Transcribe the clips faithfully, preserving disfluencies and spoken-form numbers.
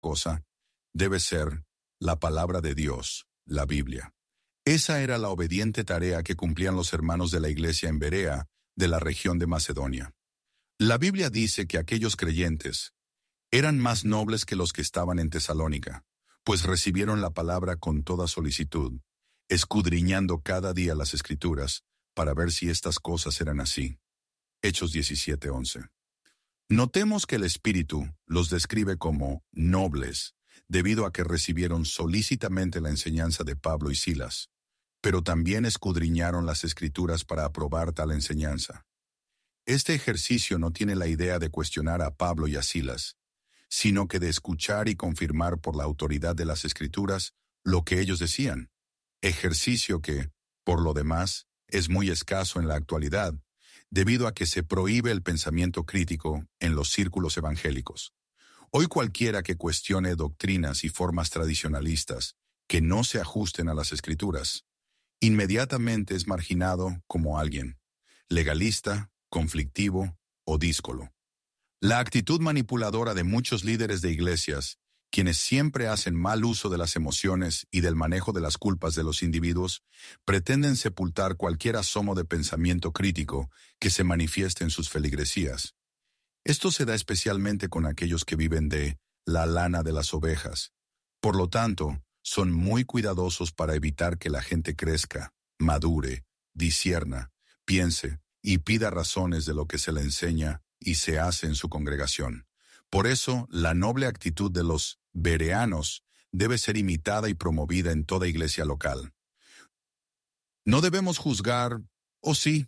cosa debe ser la palabra de Dios, la Biblia. Esa era la obediente tarea que cumplían los hermanos de la iglesia en Berea, de la región de Macedonia. La Biblia dice que aquellos creyentes eran más nobles que los que estaban en Tesalónica, pues recibieron la palabra con toda solicitud, escudriñando cada día las Escrituras para ver si estas cosas eran así. Hechos diecisiete once. Notemos que el Espíritu los describe como nobles, debido a que recibieron solícitamente la enseñanza de Pablo y Silas, pero también escudriñaron las Escrituras para aprobar tal enseñanza. Este ejercicio no tiene la idea de cuestionar a Pablo y a Silas, sino que de escuchar y confirmar por la autoridad de las Escrituras lo que ellos decían, ejercicio que, por lo demás, es muy escaso en la actualidad, debido a que se prohíbe el pensamiento crítico en los círculos evangélicos. Hoy cualquiera que cuestione doctrinas y formas tradicionalistas que no se ajusten a las Escrituras, inmediatamente es marginado como alguien legalista, conflictivo o díscolo. La actitud manipuladora de muchos líderes de iglesias, quienes siempre hacen mal uso de las emociones y del manejo de las culpas de los individuos, pretenden sepultar cualquier asomo de pensamiento crítico que se manifieste en sus feligresías. Esto se da especialmente con aquellos que viven de la lana de las ovejas. Por lo tanto, son muy cuidadosos para evitar que la gente crezca, madure, discierna, piense y pida razones de lo que se le enseña y se hace en su congregación. Por eso, la noble actitud de los bereanos debe ser imitada y promovida en toda iglesia local. No debemos juzgar, ¿o sí?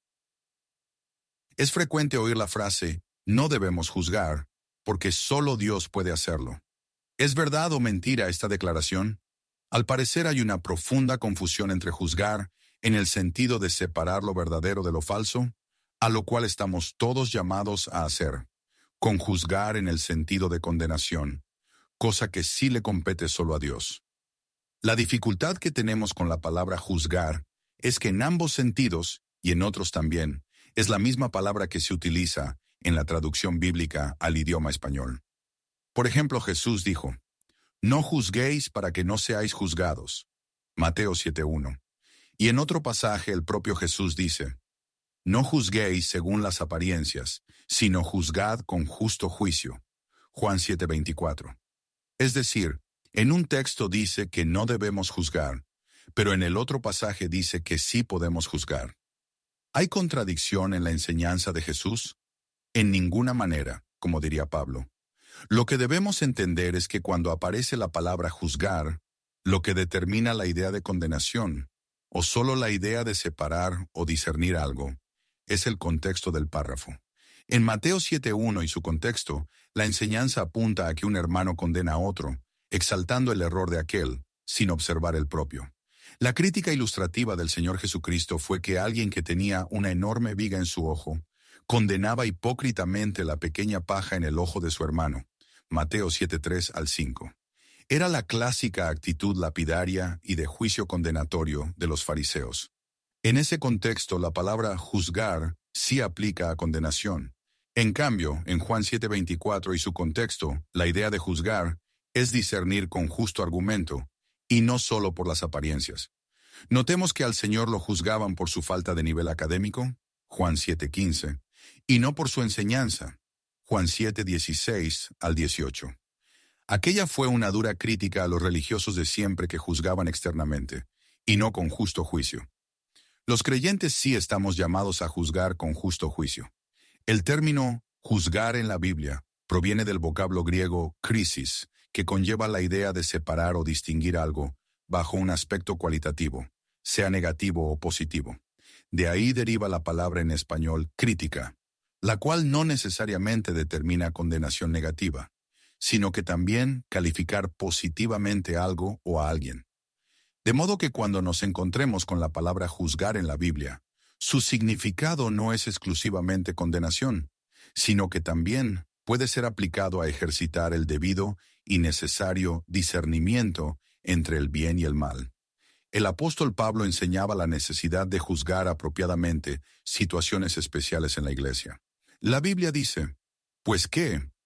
Es frecuente oír la frase, no debemos juzgar, porque solo Dios puede hacerlo. ¿Es verdad o mentira esta declaración? Al parecer hay una profunda confusión entre juzgar, en el sentido de separar lo verdadero de lo falso, a lo cual estamos todos llamados a hacer, con juzgar en el sentido de condenación, cosa que sí le compete solo a Dios. La dificultad que tenemos con la palabra juzgar es que en ambos sentidos, y en otros también, es la misma palabra que se utiliza en la traducción bíblica al idioma español. Por ejemplo, Jesús dijo, no juzguéis para que no seáis juzgados. Mateo siete uno. Y en otro pasaje el propio Jesús dice, no juzguéis según las apariencias, sino juzgad con justo juicio. Juan siete veinticuatro. Es decir, en un texto dice que no debemos juzgar, pero en el otro pasaje dice que sí podemos juzgar. ¿Hay contradicción en la enseñanza de Jesús? En ninguna manera, como diría Pablo. Lo que debemos entender es que cuando aparece la palabra juzgar, lo que determina la idea de condenación, o solo la idea de separar o discernir algo, es el contexto del párrafo. En Mateo siete uno y su contexto, la enseñanza apunta a que un hermano condena a otro, exaltando el error de aquel, sin observar el propio. La crítica ilustrativa del Señor Jesucristo fue que alguien que tenía una enorme viga en su ojo, condenaba hipócritamente la pequeña paja en el ojo de su hermano. Mateo siete tres al cinco. Era la clásica actitud lapidaria y de juicio condenatorio de los fariseos. En ese contexto, la palabra juzgar sí aplica a condenación. En cambio, en Juan siete veinticuatro y su contexto, la idea de juzgar es discernir con justo argumento, y no solo por las apariencias. Notemos que al Señor lo juzgaban por su falta de nivel académico, Juan siete quince, y no por su enseñanza, Juan siete dieciséis al dieciocho. Aquella fue una dura crítica a los religiosos de siempre que juzgaban externamente, y no con justo juicio. Los creyentes sí estamos llamados a juzgar con justo juicio. El término juzgar en la Biblia proviene del vocablo griego krisis, que conlleva la idea de separar o distinguir algo bajo un aspecto cualitativo, sea negativo o positivo. De ahí deriva la palabra en español crítica, la cual no necesariamente determina condenación negativa, sino que también calificar positivamente algo o a alguien. De modo que cuando nos encontremos con la palabra juzgar en la Biblia, su significado no es exclusivamente condenación, sino que también puede ser aplicado a ejercitar el debido y necesario discernimiento entre el bien y el mal. El apóstol Pablo enseñaba la necesidad de juzgar apropiadamente situaciones especiales en la iglesia. La Biblia dice, ¿pues qué?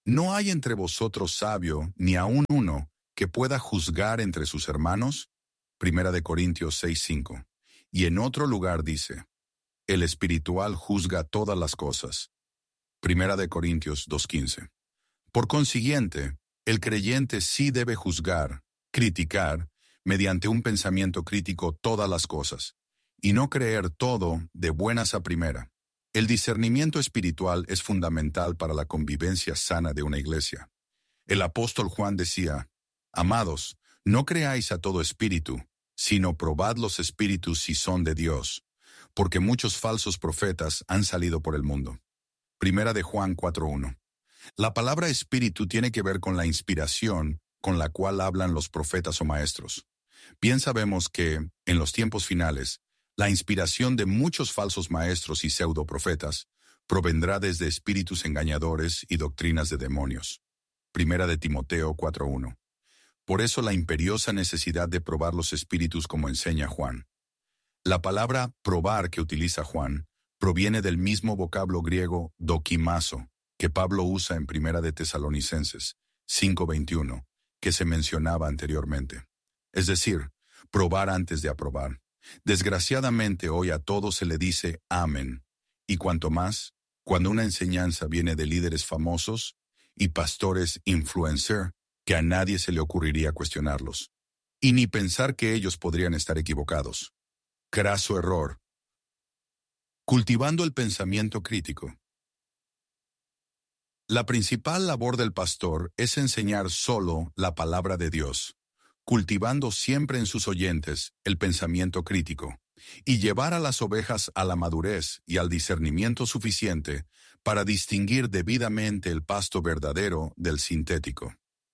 ¿No hay entre vosotros sabio, ni aun uno, que pueda juzgar entre sus hermanos? Primera de Corintios seis cinco. Y en otro lugar dice, el espiritual juzga todas las cosas. Primera de Corintios dos quince. Por consiguiente, el creyente sí debe juzgar, criticar, mediante un pensamiento crítico todas las cosas, y no creer todo de buenas a primera. El discernimiento espiritual es fundamental para la convivencia sana de una iglesia. El apóstol Juan decía, amados, no creáis a todo espíritu, sino probad los espíritus si son de Dios, porque muchos falsos profetas han salido por el mundo. Primera de Juan cuatro uno. La palabra espíritu tiene que ver con la inspiración con la cual hablan los profetas o maestros. Bien sabemos que, en los tiempos finales, la inspiración de muchos falsos maestros y pseudoprofetas provendrá desde espíritus engañadores y doctrinas de demonios. Primera de Timoteo cuatro uno. Por eso la imperiosa necesidad de probar los espíritus como enseña Juan. La palabra probar que utiliza Juan proviene del mismo vocablo griego dokimazo que Pablo usa en Primera de Tesalonicenses cinco veintiuno, que se mencionaba anteriormente. Es decir, probar antes de aprobar. Desgraciadamente hoy a todo se le dice amén, y cuanto más, cuando una enseñanza viene de líderes famosos y pastores influencer, que a nadie se le ocurriría cuestionarlos, y ni pensar que ellos podrían estar equivocados. Craso error. Cultivando el pensamiento crítico. La principal labor del pastor es enseñar solo la palabra de Dios, cultivando siempre en sus oyentes el pensamiento crítico, y llevar a las ovejas a la madurez y al discernimiento suficiente para distinguir debidamente el pasto verdadero del sintético.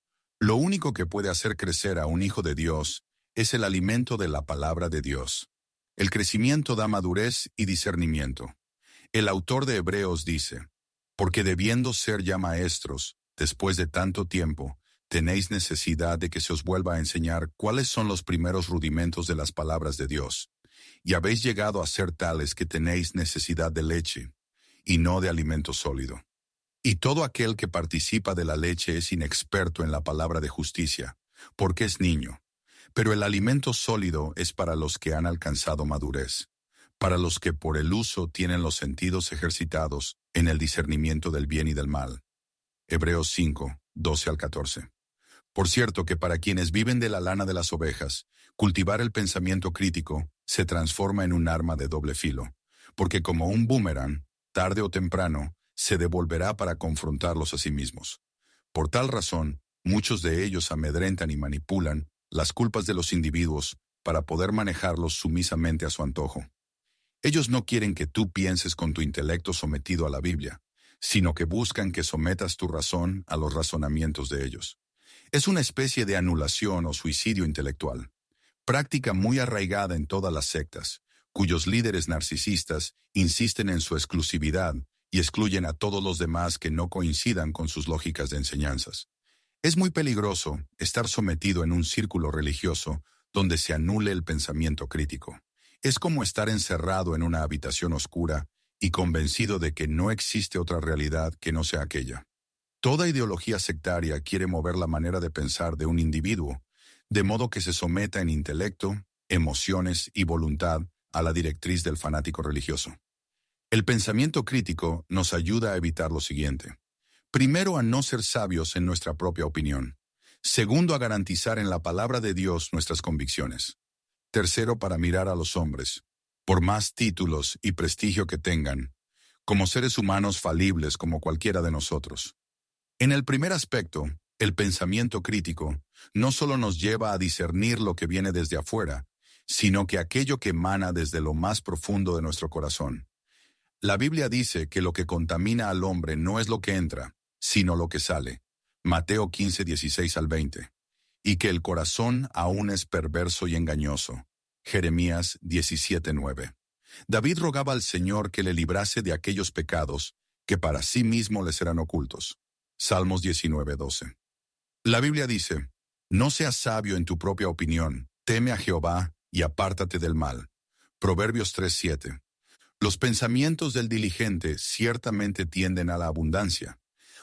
Lo único que puede hacer crecer a un hijo de Dios es el alimento de la palabra de Dios. El crecimiento da madurez y discernimiento. El autor de Hebreos dice, porque debiendo ser ya maestros, después de tanto tiempo, tenéis necesidad de que se os vuelva a enseñar cuáles son los primeros rudimentos de las palabras de Dios, y habéis llegado a ser tales que tenéis necesidad de leche, y no de alimento sólido. Y todo aquel que participa de la leche es inexperto en la palabra de justicia, porque es niño. Pero el alimento sólido es para los que han alcanzado madurez, para los que por el uso tienen los sentidos ejercitados en el discernimiento del bien y del mal. Hebreos cinco, doce al catorce. Por cierto que para quienes viven de la lana de las ovejas, cultivar el pensamiento crítico se transforma en un arma de doble filo, porque como un boomerang, tarde o temprano, se devolverá para confrontarlos a sí mismos. Por tal razón, muchos de ellos amedrentan y manipulan las culpas de los individuos para poder manejarlos sumisamente a su antojo. Ellos no quieren que tú pienses con tu intelecto sometido a la Biblia, sino que buscan que sometas tu razón a los razonamientos de ellos. Es una especie de anulación o suicidio intelectual, práctica muy arraigada en todas las sectas, cuyos líderes narcisistas insisten en su exclusividad y excluyen a todos los demás que no coincidan con sus lógicas de enseñanzas. Es muy peligroso estar sometido en un círculo religioso donde se anule el pensamiento crítico. Es como estar encerrado en una habitación oscura y convencido de que no existe otra realidad que no sea aquella. Toda ideología sectaria quiere mover la manera de pensar de un individuo, de modo que se someta en intelecto, emociones y voluntad a la directriz del fanático religioso. El pensamiento crítico nos ayuda a evitar lo siguiente. Primero, a no ser sabios en nuestra propia opinión. Segundo, a garantizar en la palabra de Dios nuestras convicciones. Tercero, para mirar a los hombres, por más títulos y prestigio que tengan, como seres humanos falibles como cualquiera de nosotros. En el primer aspecto, el pensamiento crítico no solo nos lleva a discernir lo que viene desde afuera, sino que aquello que emana desde lo más profundo de nuestro corazón. La Biblia dice que lo que contamina al hombre no es lo que entra, sino lo que sale. Mateo quince, dieciséis al veinte. Y que el corazón aún es perverso y engañoso. Jeremías diecisiete, nueve. David rogaba al Señor que le librase de aquellos pecados que para sí mismo le serán ocultos. Salmos diecinueve, doce. La Biblia dice, no seas sabio en tu propia opinión, teme a Jehová y apártate del mal. Proverbios tres, siete. Los pensamientos del diligente ciertamente tienden a la abundancia,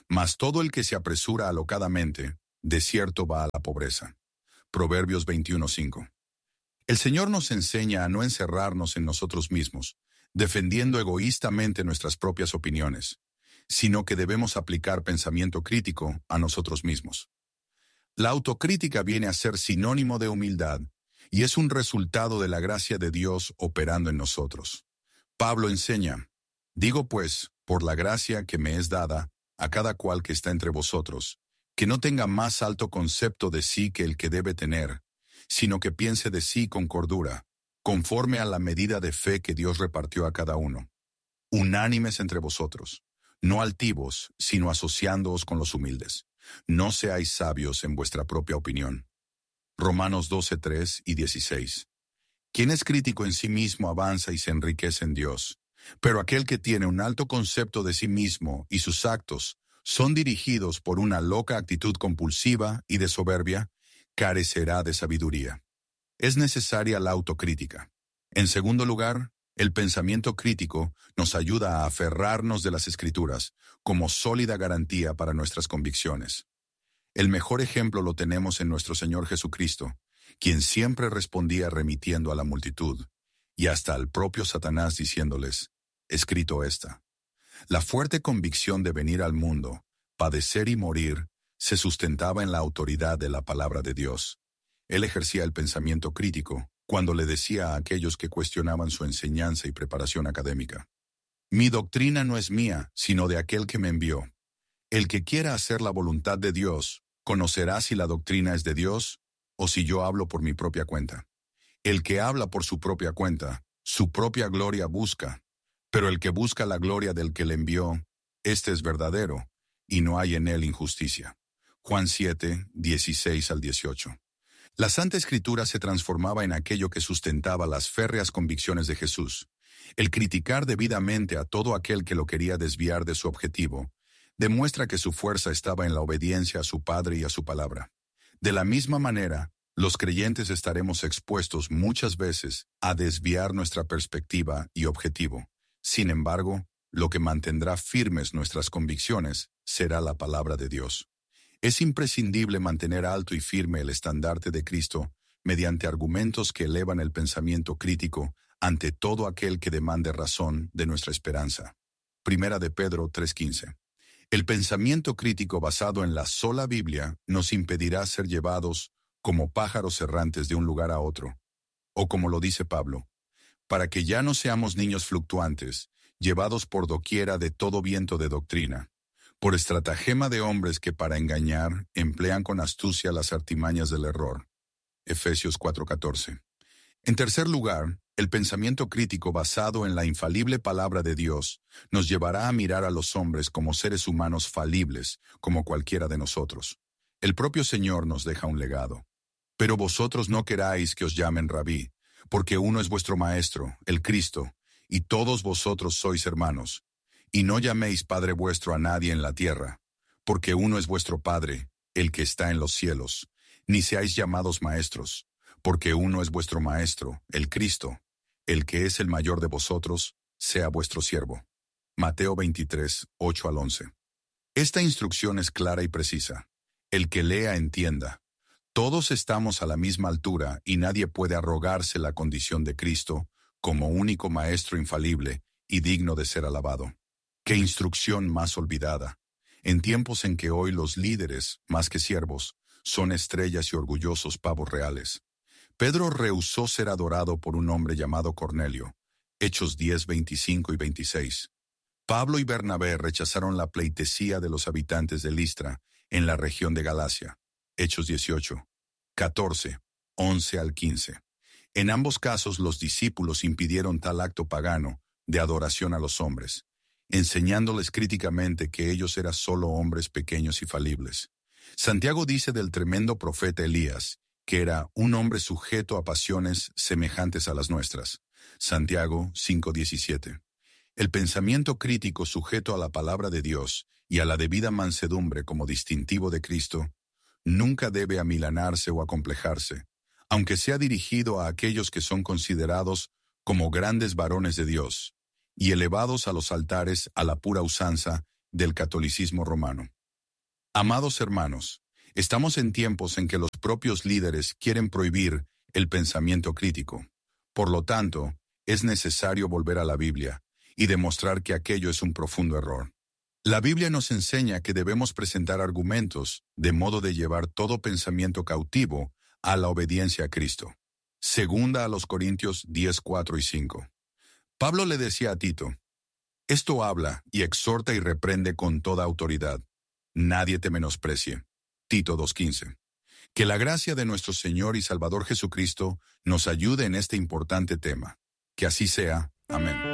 Mas todo el que se apresura alocadamente, de cierto va a la pobreza. Proverbios veintiuno cinco. El Señor nos enseña a no encerrarnos en nosotros mismos, defendiendo egoístamente nuestras propias opiniones, sino que debemos aplicar pensamiento crítico a nosotros mismos. La autocrítica viene a ser sinónimo de humildad y es un resultado de la gracia de Dios operando en nosotros. Pablo enseña, digo pues, por la gracia que me es dada, a cada cual que está entre vosotros, que no tenga más alto concepto de sí que el que debe tener, sino que piense de sí con cordura, conforme a la medida de fe que Dios repartió a cada uno. Unánimes entre vosotros, no altivos, sino asociándoos con los humildes. No seáis sabios en vuestra propia opinión. Romanos doce tres y dieciséis. Quien es crítico en sí mismo avanza y se enriquece en Dios, pero aquel que tiene un alto concepto de sí mismo y sus actos son dirigidos por una loca actitud compulsiva y de soberbia, carecerá de sabiduría. Es necesaria la autocrítica. En segundo lugar, el pensamiento crítico nos ayuda a aferrarnos de las Escrituras como sólida garantía para nuestras convicciones. El mejor ejemplo lo tenemos en nuestro Señor Jesucristo, quien siempre respondía remitiendo a la multitud, y hasta al propio Satanás diciéndoles, escrito está. La fuerte convicción de venir al mundo, padecer y morir, se sustentaba en la autoridad de la palabra de Dios. Él ejercía el pensamiento crítico cuando le decía a aquellos que cuestionaban su enseñanza y preparación académica, mi doctrina no es mía, sino de aquel que me envió. El que quiera hacer la voluntad de Dios, conocerá si la doctrina es de Dios o si yo hablo por mi propia cuenta. El que habla por su propia cuenta, su propia gloria busca, pero el que busca la gloria del que le envió, este es verdadero, y no hay en él injusticia. Juan siete, dieciséis al dieciocho. La Santa Escritura se transformaba en aquello que sustentaba las férreas convicciones de Jesús. El criticar debidamente a todo aquel que lo quería desviar de su objetivo, demuestra que su fuerza estaba en la obediencia a su Padre y a su palabra. De la misma manera, los creyentes estaremos expuestos muchas veces a desviar nuestra perspectiva y objetivo. Sin embargo, lo que mantendrá firmes nuestras convicciones será la palabra de Dios. Es imprescindible mantener alto y firme el estandarte de Cristo mediante argumentos que elevan el pensamiento crítico ante todo aquel que demande razón de nuestra esperanza. Primera de Pedro tres quince. El pensamiento crítico basado en la sola Biblia nos impedirá ser llevados como pájaros errantes de un lugar a otro, o como lo dice Pablo, para que ya no seamos niños fluctuantes, llevados por doquiera de todo viento de doctrina, por estratagema de hombres que para engañar emplean con astucia las artimañas del error. Efesios cuatro catorce. En tercer lugar, el pensamiento crítico basado en la infalible palabra de Dios nos llevará a mirar a los hombres como seres humanos falibles, como cualquiera de nosotros. El propio Señor nos deja un legado. Pero vosotros no queráis que os llamen rabí, porque uno es vuestro maestro, el Cristo, y todos vosotros sois hermanos. Y no llaméis Padre vuestro a nadie en la tierra, porque uno es vuestro Padre, el que está en los cielos. Ni seáis llamados maestros, porque uno es vuestro Maestro, el Cristo. El que es el mayor de vosotros, sea vuestro siervo. Mateo veintitrés, ocho al once. Esta instrucción es clara y precisa. El que lea entienda. Todos estamos a la misma altura y nadie puede arrogarse la condición de Cristo como único Maestro infalible y digno de ser alabado. ¡Qué instrucción más olvidada! En tiempos en que hoy los líderes, más que siervos, son estrellas y orgullosos pavos reales. Pedro rehusó ser adorado por un hombre llamado Cornelio. Hechos diez, veinticinco y veintiséis. Pablo y Bernabé rechazaron la pleitesía de los habitantes de Listra, en la región de Galacia. Hechos dieciocho, catorce, once al quince. En ambos casos los discípulos impidieron tal acto pagano de adoración a los hombres, enseñándoles críticamente que ellos eran solo hombres pequeños y falibles. Santiago dice del tremendo profeta Elías, que era un hombre sujeto a pasiones semejantes a las nuestras. Santiago cinco diecisiete. El pensamiento crítico sujeto a la palabra de Dios y a la debida mansedumbre como distintivo de Cristo, nunca debe amilanarse o acomplejarse, aunque sea dirigido a aquellos que son considerados como grandes varones de Dios y elevados a los altares a la pura usanza del catolicismo romano. Amados hermanos, estamos en tiempos en que los propios líderes quieren prohibir el pensamiento crítico. Por lo tanto, es necesario volver a la Biblia y demostrar que aquello es un profundo error. La Biblia nos enseña que debemos presentar argumentos de modo de llevar todo pensamiento cautivo a la obediencia a Cristo. Segunda a los Corintios diez, cuatro y cinco. Pablo le decía a Tito, esto habla y exhorta y reprende con toda autoridad. Nadie te menosprecie. Tito dos quince. Que la gracia de nuestro Señor y Salvador Jesucristo nos ayude en este importante tema. Que así sea. Amén.